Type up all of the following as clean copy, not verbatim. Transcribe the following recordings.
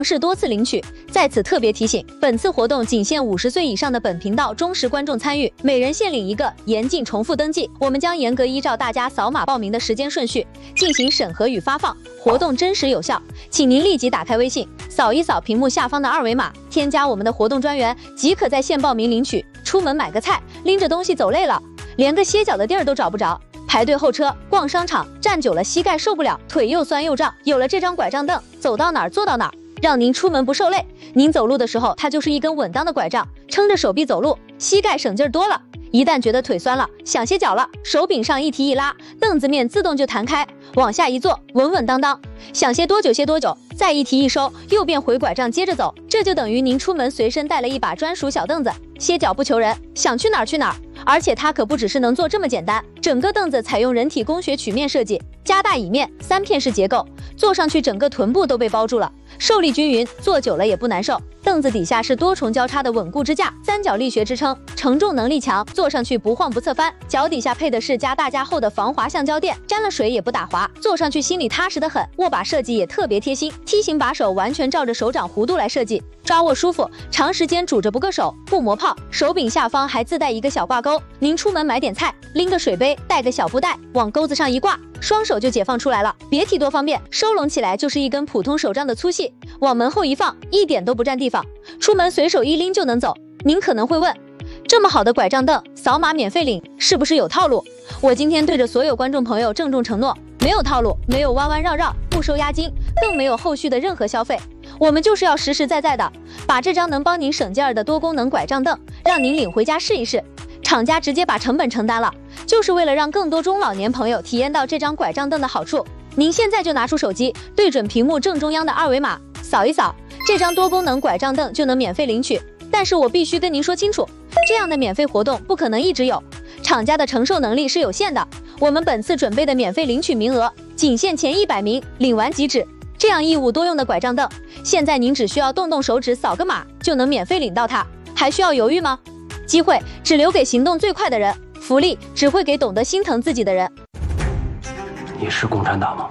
试多次领取。在此特别提醒，本次活动仅限50岁以上的本频道忠实观众参与，每人限领1个，严禁重复登记。我们将严格依照大家扫码报名的时间顺序进行审核与发放，活动真实有效。请您立即打开微信，扫一扫屏幕下方的2维码，添加我们的活动专员，即可在线报名领取。出门买个菜，拎着东西走累了，连个歇脚的地儿都找不着，排队候车，逛商场，站久了膝盖受不了，腿又酸又胀。有了这张拐杖凳，走到哪儿坐到哪儿，让您出门不受累。您走路的时候，它就是一根稳当的拐杖，撑着手臂走路，膝盖省劲儿多了。一旦觉得腿酸了，想歇脚了，手柄上一提一拉，凳子面自动就弹开，往下一坐，稳稳当当，想歇多久歇多久，再一提一收，又变回拐杖接着走。这就等于您出门随身带了一把专属小凳子，歇脚不求人，想去哪儿去哪儿。而且它可不只是能坐这么简单，整个凳子采用人体工学曲面设计，加大椅面，3片式结构，坐上去整个臀部都被包住了，受力均匀，坐久了也不难受。凳子底下是多重交叉的稳固支架，3角力学支撑，承重能力强，坐上去不晃不侧翻。脚底下配的是加大加厚的防滑橡胶垫，沾了水也不打滑，坐上去心里踏实得很。握把设计也特别贴心，梯形把手完全照着手掌弧度来设计，抓握舒服，长时间拄着不硌手，不磨泡。手柄下方还自带一个小挂钩，您出门买点菜，拎个水杯，带个小布袋，往钩子上一挂，双手就解放出来了，别提多方便。收拢起来就是一根普通手杖的粗细，往门后一放，一点都不占地方，出门随手一拎就能走。您可能会问，这么好的拐杖凳，扫码免费领，是不是有套路？我今天对着所有观众朋友郑重承诺，没有套路，没有弯弯绕绕，不收押金，更没有后续的任何消费。我们就是要实实在在的把这张能帮您省劲儿的多功能拐杖凳让您领回家试一试。厂家直接把成本承担了，就是为了让更多中老年朋友体验到这张拐杖凳的好处。您现在就拿出手机，对准屏幕正中央的2维码，扫一扫，这张多功能拐杖凳就能免费领取。但是我必须跟您说清楚，这样的免费活动不可能一直有，厂家的承受能力是有限的。我们本次准备的免费领取名额仅限前100名，领完即止。这样一物多用的拐杖凳，现在您只需要动动手指扫个码就能免费领到它，还需要犹豫吗？机会只留给行动最快的人，福利只会给懂得心疼自己的人。 你是共产党吗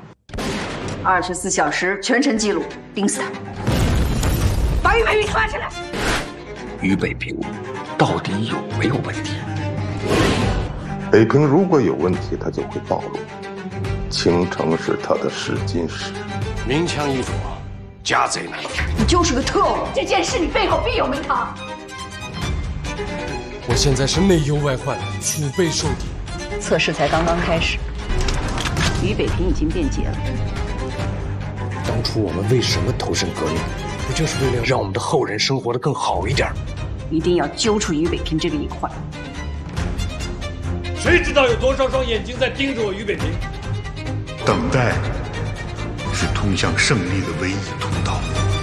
？24小时全程记录，盯死他！把俞北平抓起来！ 俞北平到底有没有问题？ 北平如果有问题，他就会暴露。倾城是他的试金石。 明枪易躲，家贼难躲。 你就是个特务，这件事你背后必有名堂。 我现在是内忧外患，腹背受敌。 测试才刚刚开始，俞北平已经变节了。 当初我们为什么投身革命？不就是为了让我们的后人生活得更好一点？ 一定要揪出俞北平这个隐患。 谁知道有多少双眼睛在盯着我俞北平？ 等待是通向胜利的唯一通道。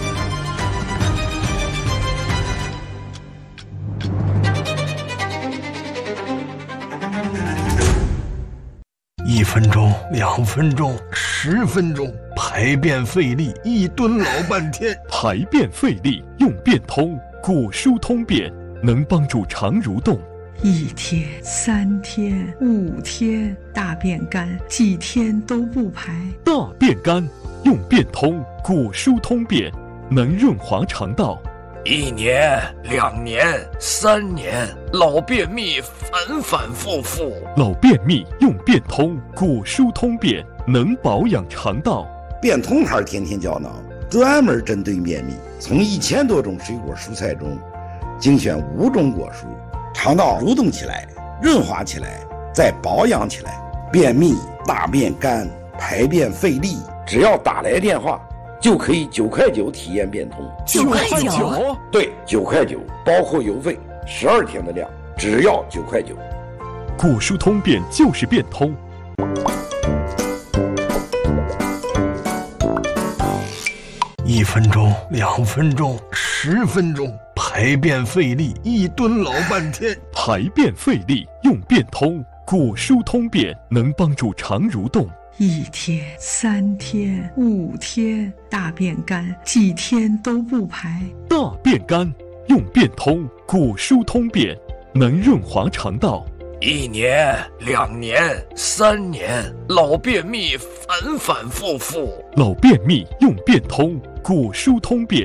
1分钟、2分钟、10分钟，排便费力，1蹲老半天。 排便费力用便通，果蔬通便能帮助肠蠕动。 1天、3天、5天，大便干，几天都不排。 大便干用便通，果蔬通便能润滑肠道。 1年、2年、3年，老便秘反反复复。 老便秘用便通，果蔬通便能保养肠道。 便通牌天天胶囊专门针对便秘，从1000多种水果蔬菜中精选5种果蔬，肠道蠕动起来，润滑起来，再保养起来。便秘、大便干、排便费力，只要打来电话就可以9块9体验便通。 9块9？ 对，9块9，包括邮费，12天的量，只要9块9。 果蔬通便就是便通。 1分钟、2分钟、10分钟，排便费力，1蹲老半天。 排便费力用便通，果蔬通便能帮助肠蠕动。 1天、3天、5天，大便干，几天都不排。 大便干用便通，果蔬通便能润滑肠道。 1年、2年、3年，老便秘反反复复。 老便秘用便通，果蔬通便